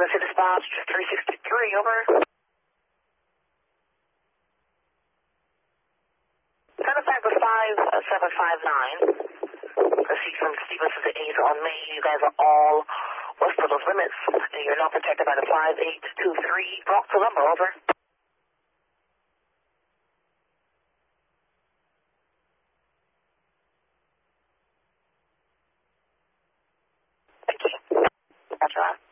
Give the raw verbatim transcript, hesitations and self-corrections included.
Kansas City dispatch, three sixty-three, over. Send us back to five seven five nine. Proceed from Stevenson to eight on May. You guys are all west of those limits. And you're now protected by the five eight two three. Rock to number, over. Thank you. That's right.